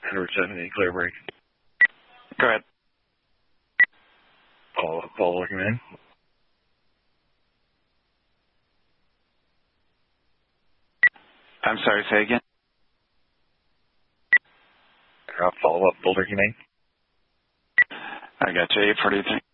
Edward 70, clear break. Go ahead. Paul looking in. I'm sorry, say again. Follow up, Boulder Humane. I got you, 843.